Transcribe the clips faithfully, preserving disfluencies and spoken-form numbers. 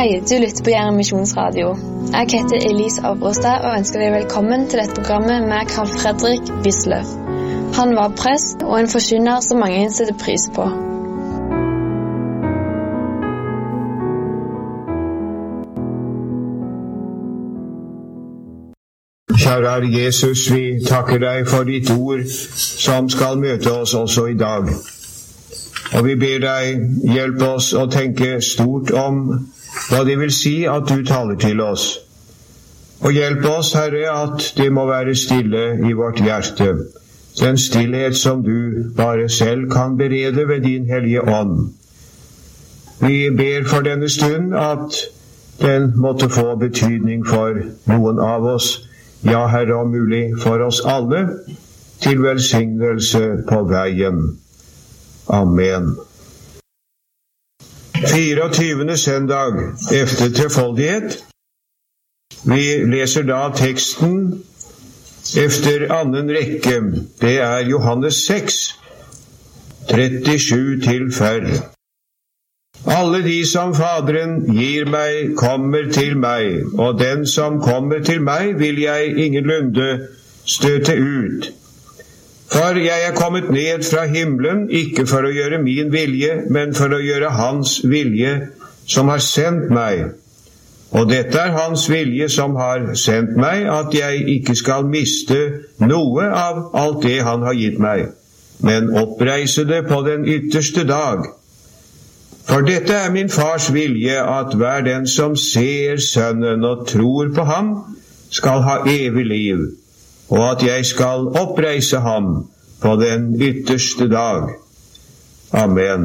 Hei, du lytter på Jæren Misjonsradio. Jeg heter Elise Abrostad og ønsker deg velkommen til dette programmet med Carl Fredrik Wisløff. Han var prest og en forkynner som mange setter pris på. Kjære Herre Jesus, vi takker deg for ditt ord som skal møte oss også i dag. Og vi ber deg hjelpe oss å tenke stort om hva det vil si at du taler til oss. Og hjelp oss, Herre, at det må være stille i vårt hjerte. Den stillhet som du bare selv kan berede ved din hellige ånd. Vi ber for denne stund at den måtte få betydning for noen av oss, ja, Herre, om mulig for oss alle, til velsignelse på veien. Amen. fireogtyvende søndag efter trefoldighet. Vi leser da teksten efter annen rekke. Det er Johannes seks, trettisju til fyrre. Alle de som Faderen gir meg, kommer til meg, og den som kommer til meg vil jeg ingenlunde støte ut. For jeg er kommet ned fra himmelen, ikke for å gjøre min vilje, men for å gjøre hans vilje som har sendt meg. Og dette er hans vilje som har sendt meg, at jeg ikke skal miste noe av alt det han har gitt meg, men oppreise det på den ytterste dag. For dette er min fars vilje, at hver den som ser Sønnen og tror på ham, skal ha evig liv, og at jeg skal oppreise ham på den ytterste dag. Amen.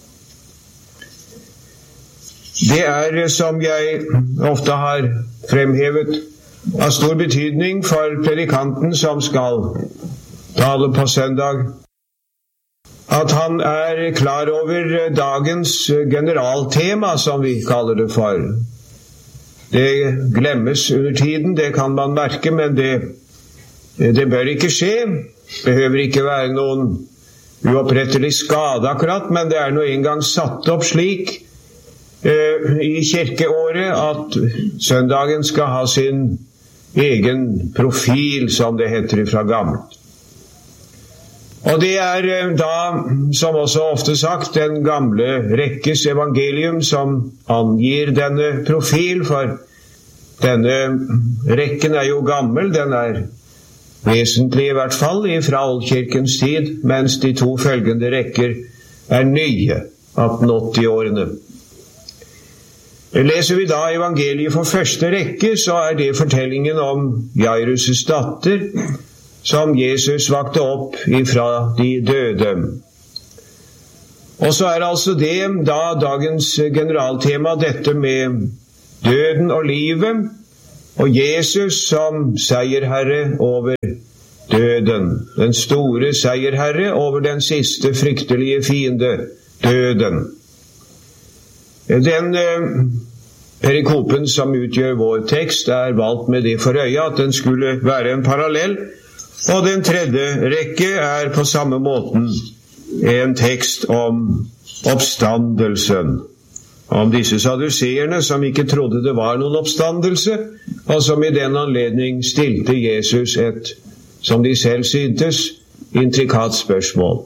Det er, som jeg ofte har fremhevet, av stor betydning for predikanten som skal tale på søndag, at han er klar over dagens generaltema, som vi kaller det for. Det glemmes under tiden, det kan man merke, men det Det bør ikke skje, behøver ikke være noen uopprettelig skade akkurat, men det er nå en gang satt opp slik eh, i kirkeåret at søndagen skal ha sin egen profil, som det heter fra gammelt. Og det er eh, da, som også ofte sagt, den gamle rekkes evangelium som angir denne profil, for denne rekken er jo gammel, den er vesentlig i hvert fall fra oldkirkens tid, mens de to følgende rekker er nye, atten-åtti-årene. Leser vi da evangeliet for første rekke, så er det fortellingen om Jairus' datter, som Jesus vakte opp ifra de døde. Og så er altså det da dagens generaltema, dette med døden og livet, og Jesus som seierherre over døden, den store seierherre over den siste fryktelige fiende, døden. Den eh, perikopen som utgjør vår tekst er valgt med det for øye at den skulle være en parallell, og den tredje rekke er på samme måten en tekst om oppstandelsen. Om disse saduseerne som ikke trodde det var noen oppstandelse, og som i den anledning stilte Jesus et, som de selv syntes, intrikat spørsmål.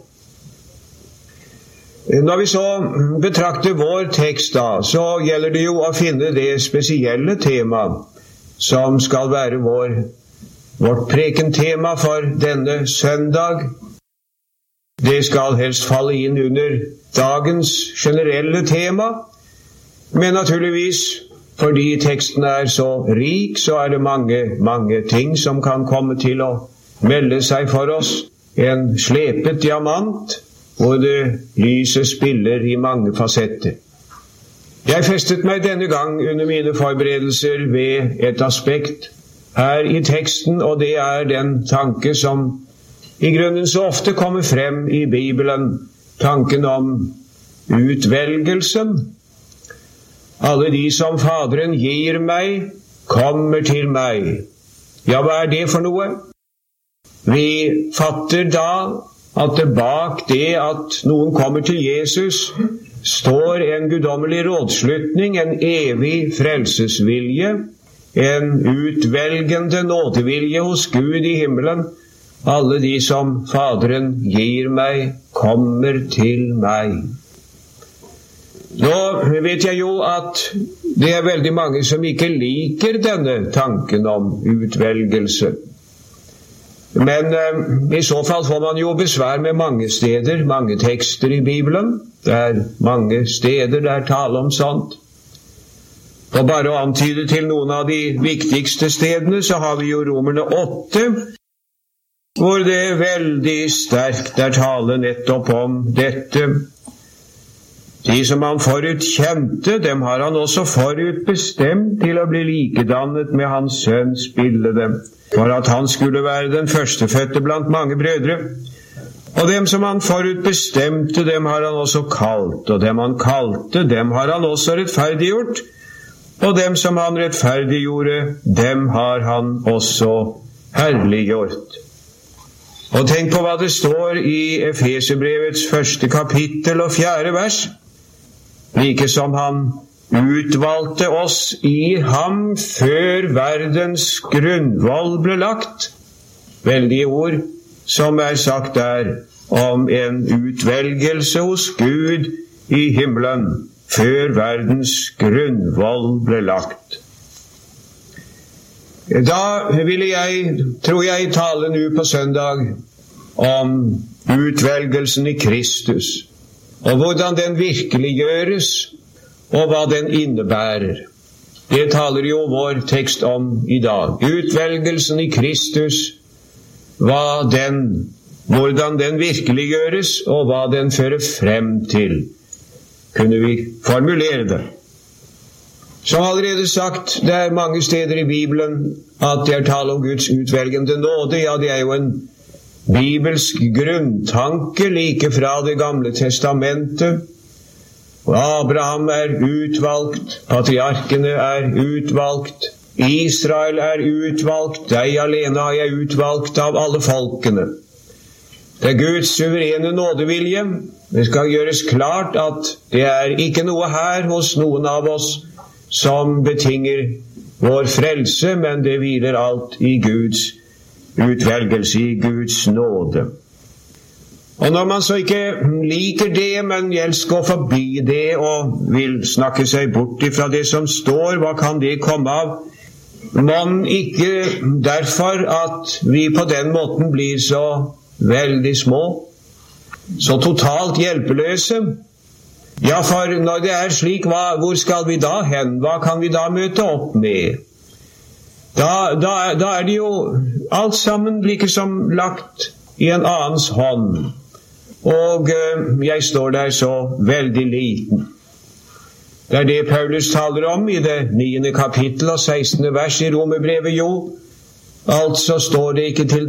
Når vi så betrakter vår tekst da, så gjelder det jo å finne det spesielle tema som skal være vår, vårt prekentema for denne søndag. Det skal helst falle inn under dagens generelle tema, men naturligvis, fordi teksten er så rik, så er det mange, mange ting som kan komme til å melde seg for oss. En slepet diamant, hvor det lyset spiller i mange fasetter. Jeg festet meg denne gang under mine forberedelser ved et aspekt her i teksten, og det er den tanke som i grunnen så ofte kommer frem i Bibelen, tanken om utvelgelsen. Alle de som Faderen gir meg, kommer til meg. Ja, hva er det for noe? Vi fatter da at det bak det at noen kommer til Jesus, står en guddommelig rådslutning, en evig frelsesvilje, en utvelgende nådevilje hos Gud i himmelen. Alle de som Faderen gir meg, kommer til meg. Nå vet jeg jo at det er veldig mange som ikke liker denne tanken om utvelgelse. Men eh, i så fall får man jo besvær med mange steder, mange tekster i Bibelen. Det er mange steder der tale om sånt. Og bare å antyde til noen av de viktigste stedene, så har vi jo Romerne åtte, hvor det er veldig sterkt er tale nettopp om dette. De som han forut kjente, dem har han også forut bestemt til å bli likedannet med hans sønns bilde, for at han skulle være den førstefødte blant mange brødre. Og dem som han forut bestemte, dem har han også kalt, og dem han kalte, dem har han også rettferdiggjort, og dem som han rettferdiggjorde, dem har han også herliggjort. Og tenk på hva det står i Efeserbrevets første kapittel og fjerde vers. Like som han utvalgte oss i ham før verdens grunnvoll ble lagt. Veldige ord som er sagt der om en utvelgelse hos Gud i himmelen før verdens grunnvoll ble lagt. Da ville jeg, tror jeg, tale nå på søndag om utvelgelsen i Kristus, og hvordan den virkeliggjøres, og hva den innebærer. Det taler jo vår tekst om i dag. Utvelgelsen i Kristus, hva den, hvordan den virkeliggjøres, og hva den fører frem til. Kunne vi formulere det? Som allerede sagt, det er mange steder i Bibelen at det er tale om Guds utvelgende nåde. Ja, det er jo en bibelsk grunntanke like fra det gamle testamentet. Og Abraham er utvalgt, patriarkene er utvalgt, Israel er utvalgt, deg alene har jeg utvalgt av alle folkene. Det er Guds suverene nådevilje. Det skal gjøres klart at det er ikke noe her hos noen av oss som betinger vår frelse, men det hviler alt i Guds utvelgelse, i Guds nåde. Og når man så ikke liker det, men helst går forbi det og vil snakke seg bort fra det som står, hva kan det komme av? Men ikke derfor at vi på den måten blir så veldig små, så totalt hjelpeløse. Ja, for når det er slik, hva, hvor skal vi da hen? Hva kan vi da møte opp med? Da, da, da er det jo alt sammen like som lagt i en annens hånd. Og eh, jeg står der så veldig liten. Det er det Paulus taler om i det niende kapittel og sekstende vers i Romerbrevet, jo. Altså står det ikke til